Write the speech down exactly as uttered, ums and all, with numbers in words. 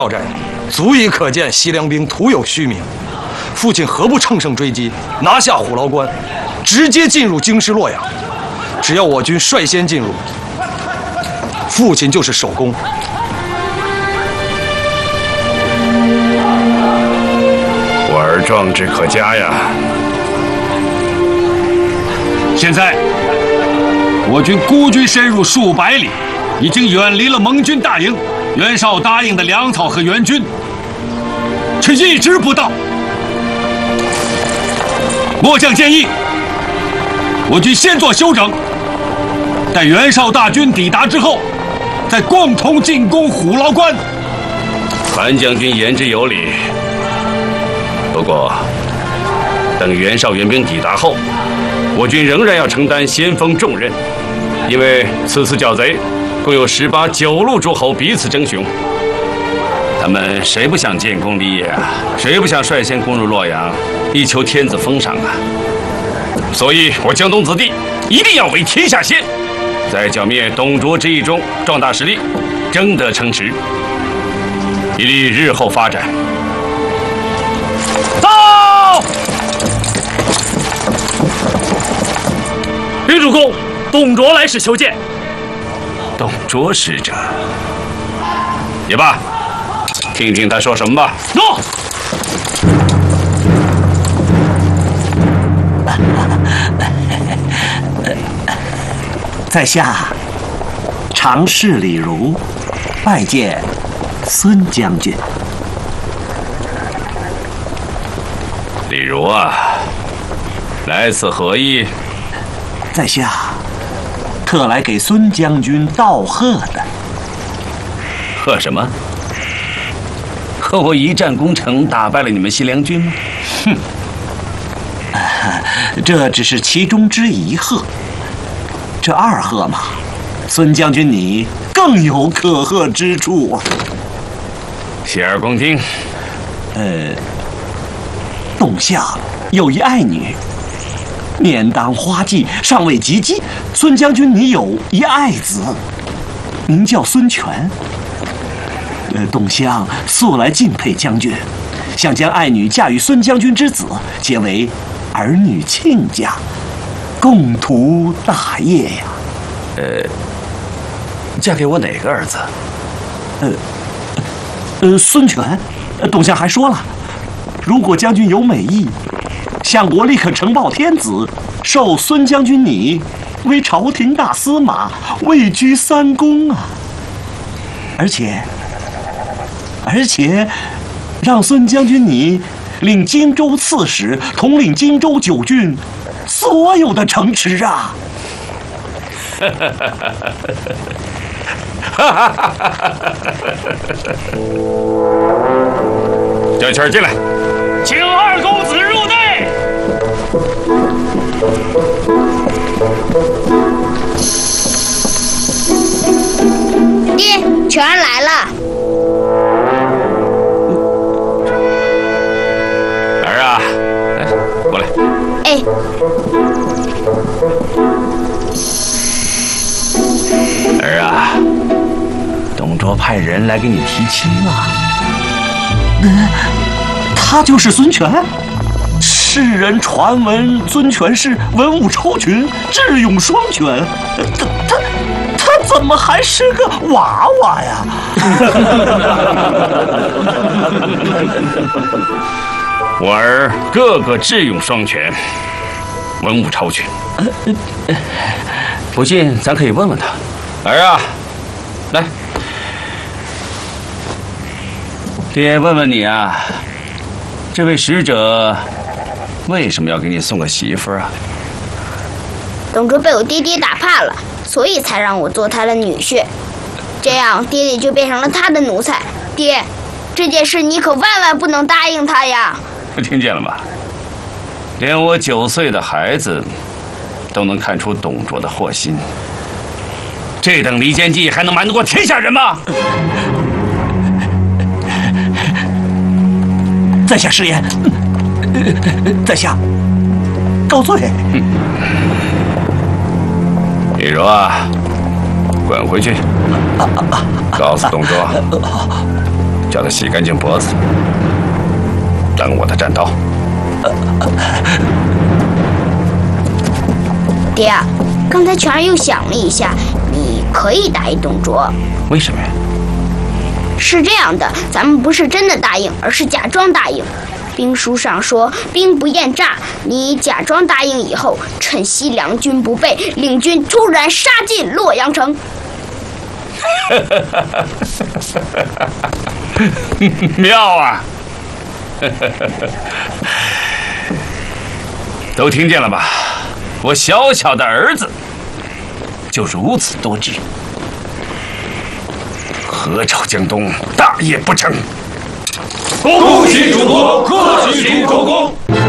到寨，足以可见西凉兵徒有虚名。父亲何不乘胜追击，拿下虎牢关，直接进入京师洛阳？只要我军率先进入，父亲就是首功。 我儿壮志可嘉呀！ 现在我军孤军深入数百里，已经远离了盟军大营。袁绍答应的粮草和援军，却一直不到。末将建议，我军先做休整，待袁绍大军抵达之后，再共同进攻虎牢关。 韩将军言之有理。不过，等袁绍援兵抵达后，我军仍然要承担先锋重任，因为此次剿贼共有十八九路诸侯彼此争雄，他们谁不想建功立业啊？谁不想率先攻入洛阳，以求天子封赏啊？所以，我江东子弟一定要为天下先，在剿灭董卓之役中壮大实力，争得城池，以利日后发展。 到！ 禀主公，董卓来使求见。 董卓使者，也罢，听听他说什么吧。 诺。 在下常侍李儒，拜见孙将军。 李儒啊，来此何意？ 在下特来给孙将军道贺的。 贺什么？贺我一战攻城，打败了你们西凉军吗？ 哼、啊，这只是其中之一贺。这二贺嘛，孙将军你更有可贺之处啊。 洗耳恭听。 呃，董相有一爱女，年当花季，尚未及笄。孙将军你有一爱子，名叫孙权。呃，董相素来敬佩将军，想将爱女嫁与孙将军之子，结为儿女亲家，共图大业呀。 呃，嫁给我哪个儿子？ 呃，呃，孙权。董相还说了，如果将军有美意，相国立刻呈报天子，授孙将军你为朝廷大司马，位居三公啊。而且，而且，让孙将军你领荆州刺史，统领荆州九郡所有的城池啊。 叫谦儿进来， 请二公子入内。 爹，全儿来了。 儿啊，来，过来。 哎。 儿啊，董卓派人来给你提亲了。 呃，他就是孙权。世人传闻孙权是文武超群，智勇双全。他他他怎么还是个娃娃呀？ 我儿个个智勇双全，文武超群。不信，咱可以问问他。儿啊，来，爹问问你啊，这位使者为什么要给你送个媳妇啊？ 董卓被我爹爹打怕了，所以才让我做他的女婿，这样爹爹就变成了他的奴才。爹，这件事你可万万不能答应他呀！ 听见了吗？连我九岁的孩子都能看出董卓的祸心，这等离间计还能瞒得过天下人吗？ 在下失言，在下告罪。 李儒啊，滚回去，告诉董卓， 叫他洗干净脖子，等我的战刀。 爹啊，刚才全儿又想了一下，你可以答应董卓。 为什么呀？ 是这样的，咱们不是真的答应，而是假装答应。兵书上说兵不厌诈，你假装答应以后，趁西凉军不备，领军突然杀进洛阳城。 妙啊！都听见了吧？我小小的儿子就如此多智，何朝江东，大业不成。 恭喜主公，恭喜主公！